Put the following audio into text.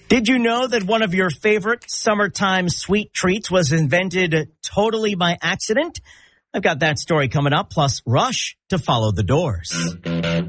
Did you know that one of your favorite summertime sweet treats was invented totally by accident? I've got that story coming up, plus Rush to follow the Doors.